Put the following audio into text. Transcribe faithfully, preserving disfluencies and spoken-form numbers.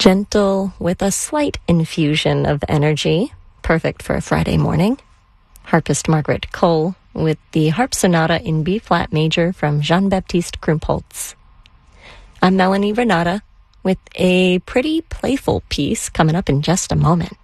Gentle with a slight infusion of energy, perfect for a Friday morning. Harpist Margaret Cole with the Harp Sonata in B-flat major from Jean-Baptiste Krumpholz. I'm Melanie Renata with a pretty playful piece coming up in just a moment.